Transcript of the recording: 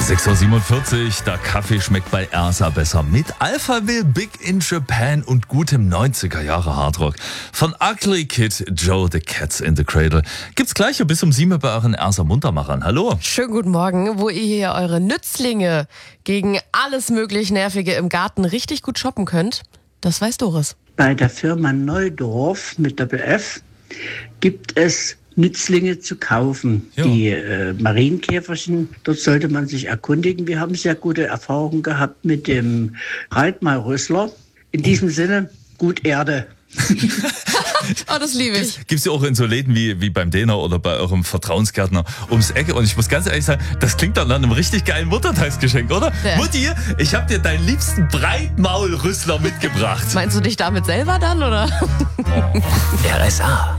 6:47 Uhr, der Kaffee schmeckt bei Ersa besser. Mit Alphaville, Big in Japan und gutem 90er Jahre Hardrock. Von Ugly Kid Joe, The Cats in the Cradle. Gibt's gleich bis um 7 bei euren Ersa Muntermachern. Hallo. Schönen guten Morgen, wo ihr hier eure Nützlinge gegen alles möglich Nervige im Garten richtig gut shoppen könnt. Das weiß Doris. Bei der Firma Neudorf mit Doppel-F gibt es Nützlinge zu kaufen. Ja. Die Marienkäferchen, dort sollte man sich erkundigen. Wir haben sehr gute Erfahrungen gehabt mit dem Reitmalrüssler. In diesem Sinne, gut Erde. Oh, das liebe ich. Gibt's ja auch in so Läden wie beim Däner oder bei eurem Vertrauensgärtner ums Ecke. Und ich muss ganz ehrlich sagen, das klingt dann nach einem richtig geilen Muttertagsgeschenk, oder? Ja. Mutti, ich habe dir deinen liebsten Breitmaulrüssler mitgebracht. Meinst du dich damit selber dann, oder? RSA.